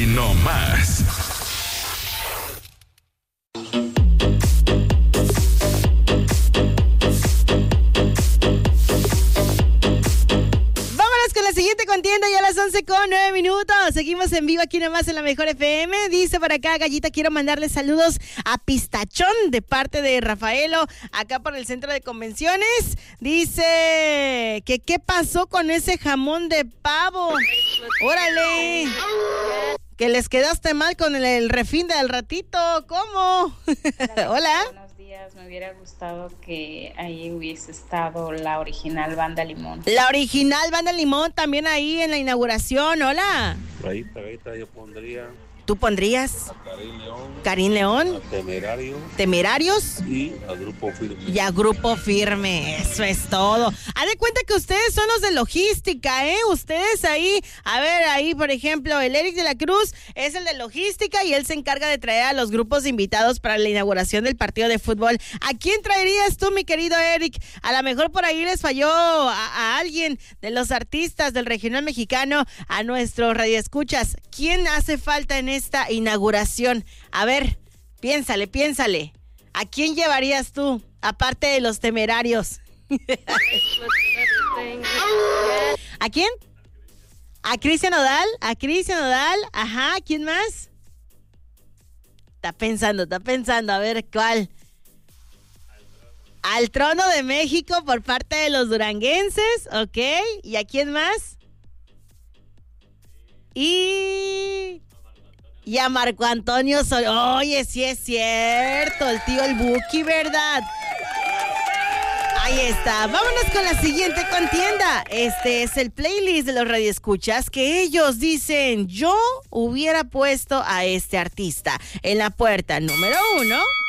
Aquí no más. Con la siguiente contienda ya a las 11:09. Seguimos en vivo aquí nomás en la Mejor FM. Dice por acá Gallita, quiero mandarle saludos a Pistachón de parte de Rafaelo, acá por el centro de convenciones. Dice que qué pasó con ese jamón de pavo. ¡Órale! Que les quedaste mal con el refín del ratito. ¿Cómo? Hola. Me hubiera gustado que ahí hubiese estado la original Banda Limón. La original Banda Limón también ahí en la inauguración. Hola. Ahorita yo pondría. ¿Tú pondrías? A Karim León. A Temerarios. Y a Grupo Firme. Y a Grupo Firme. Eso es todo. Haz de cuenta que ustedes son los de logística, ¿eh? Ustedes ahí, a ver, ahí por ejemplo, el Eric de la Cruz es el de logística y él se encarga de traer a los grupos de invitados para la inauguración del partido de fútbol. ¿A quién traerías tú, mi querido Eric? A lo mejor por ahí les falló a alguien de los artistas del regional mexicano, a nuestros radioescuchas. ¿Quién hace falta en esta inauguración? A ver, piénsale. ¿A quién llevarías tú, aparte de los Temerarios? ¿A quién? ¿A Cristian Nodal? Ajá, ¿quién más? Está pensando, a ver, ¿cuál? Al Trono de México por parte de los duranguenses, ¿ok? ¿Y a quién más? Y a Marco Antonio Sol. Oye, sí es cierto, el tío el Buki, ¿verdad? Ahí está. Vámonos con la siguiente contienda. Este es el playlist de los radioescuchas que ellos dicen, yo hubiera puesto a este artista en la puerta número 1.